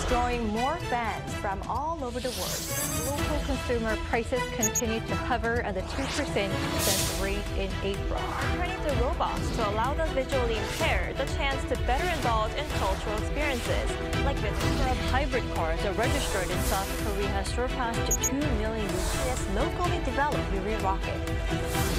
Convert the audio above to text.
drawing more fans from all over the world. Local consumer prices continue to hover at the 2% cent rate in April. Turning to robots to allow the visually impaired the chance to better indulge in cultural experiences. Like the number of hybrid cars are registered in South Korea has surpassed 2 million with this locally developed Yuri rocket.